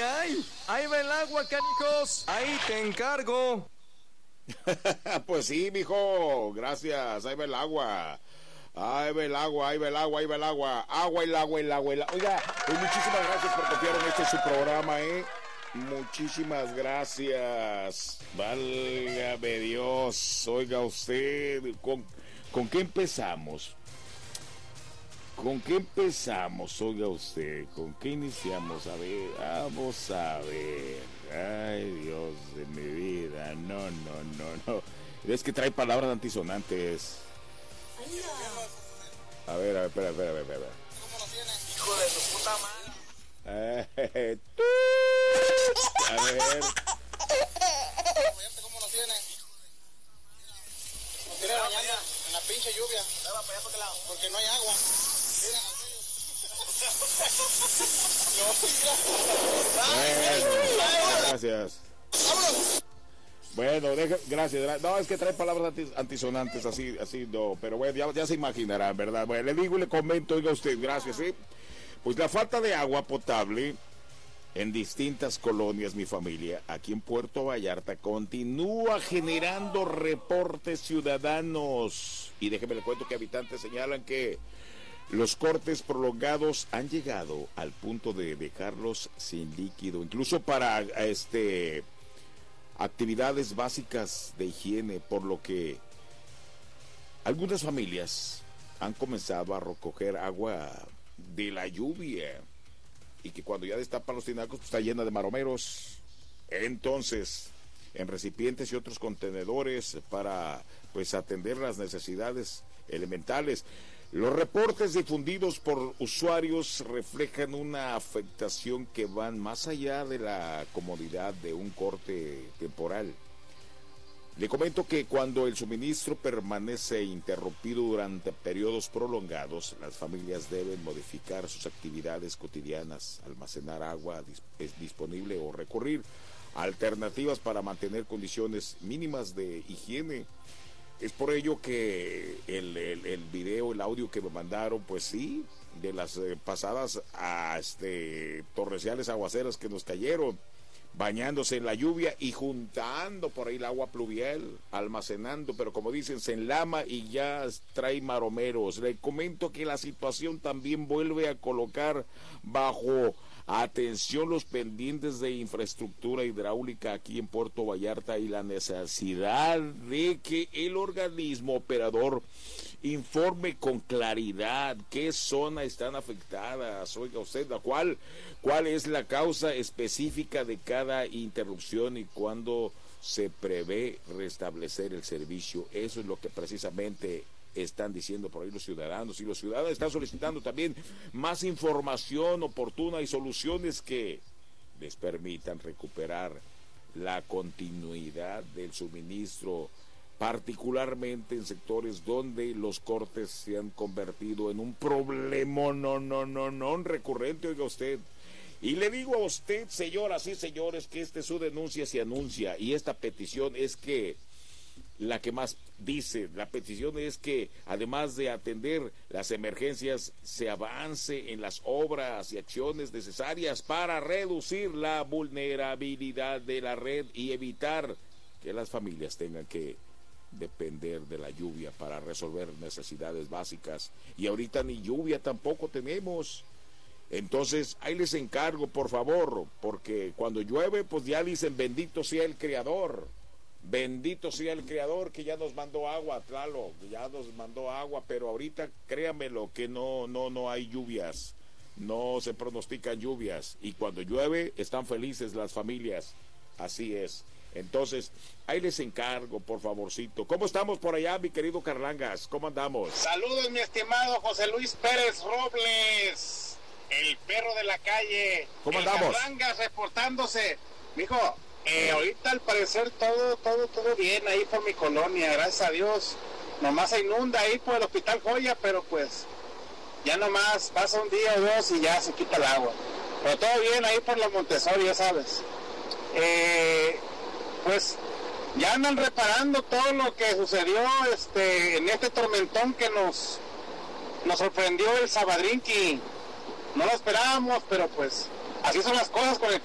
hay! ¡Ahí va el agua, canijos! ¡Ahí te encargo! Pues sí, mijo, gracias, ahí va el agua. Ahí va el agua, ahí va el agua, ahí va el agua. Agua, el agua, el agua, el agua. Oiga, pues muchísimas gracias por confiar en su programa, Muchísimas gracias. Válgame Dios. Oiga usted, ¿con qué empezamos? ¿Con qué empezamos? Oiga usted, ¿con qué iniciamos? A ver, vamos a ver. Ay, Dios de mi vida. No. Es que trae palabras antisonantes. A ver. ¿Cómo lo tiene? Hijo de su puta madre. A ver. ¿Cómo lo tiene? Lo tiene mañana en la pinche lluvia. Porque no hay agua. Bueno, gracias. Bueno, gracias. No, es que trae palabras antisonantes, así no. Pero bueno, ya se imaginarán, ¿verdad? Bueno, le digo y le comento, oiga usted, gracias, Pues la falta de agua potable en distintas colonias, mi familia, aquí en Puerto Vallarta, continúa generando reportes ciudadanos. Y déjeme le cuento que habitantes señalan que los cortes prolongados han llegado al punto de dejarlos sin líquido, incluso para actividades básicas de higiene, por lo que algunas familias han comenzado a recoger agua de la lluvia y que cuando ya destapan los tinacos pues está llena de maromeros. Entonces, en recipientes y otros contenedores para pues atender las necesidades elementales. Los reportes difundidos por usuarios reflejan una afectación que van más allá de la comodidad de un corte temporal. Le comento que cuando el suministro permanece interrumpido durante periodos prolongados, las familias deben modificar sus actividades cotidianas, almacenar agua disponible o recurrir a alternativas para mantener condiciones mínimas de higiene. Es por ello que el video, el audio que me mandaron, pues sí, de las pasadas torrenciales aguaceras que nos cayeron, bañándose en la lluvia y juntando por ahí el agua pluvial, almacenando, pero como dicen, se enlama y ya trae maromeros. Le comento que la situación también vuelve a colocar bajo atención los pendientes de infraestructura hidráulica aquí en Puerto Vallarta y la necesidad de que el organismo operador informe con claridad qué zonas están afectadas, oiga usted, cuál es la causa específica de cada interrupción y cuándo se prevé restablecer el servicio. Eso es lo que precisamente están diciendo por ahí los ciudadanos, y los ciudadanos están solicitando también más información oportuna y soluciones que les permitan recuperar la continuidad del suministro, particularmente en sectores donde los cortes se han convertido en un problema no recurrente, oiga usted. Y le digo a usted, señoras y señores, que su denuncia se anuncia, y esta petición es que la que más dice, la petición es que además de atender las emergencias, se avance en las obras y acciones necesarias para reducir la vulnerabilidad de la red y evitar que las familias tengan que depender de la lluvia para resolver necesidades básicas. Y ahorita ni lluvia tampoco tenemos. Entonces, ahí les encargo, por favor, porque cuando llueve, pues ya dicen, bendito sea el Creador. Bendito sea el Creador que ya nos mandó agua, claro, ya nos mandó agua, pero ahorita créanmelo que no hay lluvias, no se pronostican lluvias, y cuando llueve están felices las familias, así es. Entonces, ahí les encargo, por favorcito. ¿Cómo estamos por allá, mi querido Carlangas? ¿Cómo andamos? Saludos, mi estimado José Luis Pérez Robles, el perro de la calle. ¿Cómo andamos? Carlangas reportándose, mijo. Ahorita al parecer todo bien ahí por mi colonia, gracias a Dios. Nomás se inunda ahí por el Hospital Joya, pero pues ya nomás pasa un día o dos y ya se quita el agua. Pero todo bien ahí por la Montessori, ya sabes. Pues ya andan reparando todo lo que sucedió en este tormentón que nos sorprendió el Sabadrinqui. No lo esperábamos, pero pues así son las cosas con el